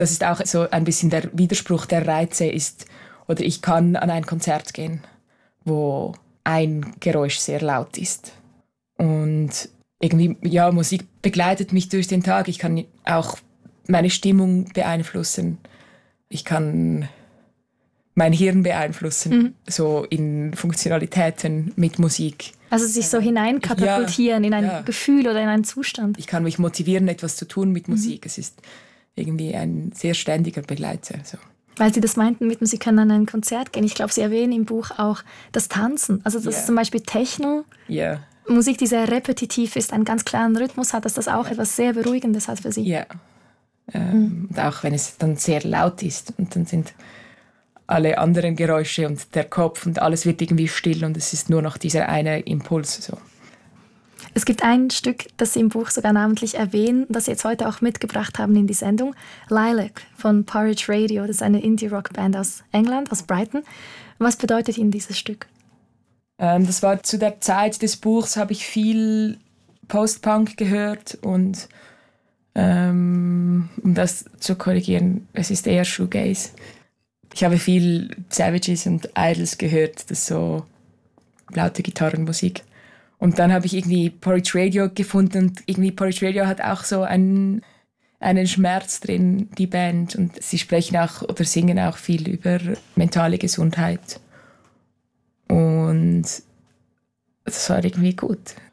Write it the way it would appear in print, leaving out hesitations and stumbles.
Das ist auch so ein bisschen der Widerspruch der Reize ist, oder ich kann an ein Konzert gehen, wo ein Geräusch sehr laut ist. Und irgendwie, ja, Musik begleitet mich durch den Tag. Ich kann auch meine Stimmung beeinflussen. Ich kann mein Hirn beeinflussen, so in Funktionalitäten mit Musik. Also sich so hineinkatapultieren in ein Gefühl oder in einen Zustand. Ich kann mich motivieren, etwas zu tun mit Musik. Es ist irgendwie ein sehr ständiger Begleiter. So. Weil Sie das meinten, mit Sie können an ein Konzert gehen. Ich glaube, Sie erwähnen im Buch auch das Tanzen. Also dass zum Beispiel Techno, Musik, die sehr repetitiv ist, einen ganz klaren Rhythmus hat, dass das auch etwas sehr Beruhigendes hat für Sie. Ja. Und auch wenn es dann sehr laut ist und dann sind alle anderen Geräusche und der Kopf und alles wird irgendwie still und es ist nur noch dieser eine Impuls. So. Es gibt ein Stück, das Sie im Buch sogar namentlich erwähnen, das Sie jetzt heute auch mitgebracht haben in die Sendung. Lilac von Porridge Radio, das ist eine Indie-Rock-Band aus England, aus Brighton. Was bedeutet Ihnen dieses Stück? Das war zu der Zeit des Buchs, habe ich viel Post-Punk gehört und um das zu korrigieren, es ist eher Shoegaze. Ich habe viel Savages und Idols gehört, das ist so laute Gitarrenmusik. Und dann habe ich irgendwie Porridge Radio gefunden und irgendwie Porridge Radio hat auch so einen Schmerz drin, die Band. Und sie sprechen auch oder singen auch viel über mentale Gesundheit. Und das war irgendwie gut.